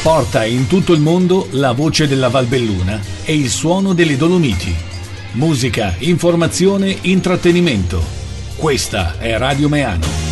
porta in tutto il mondo la voce della Valbelluna e il suono delle Dolomiti. Musica, informazione, intrattenimento. Questa è Radio Meano.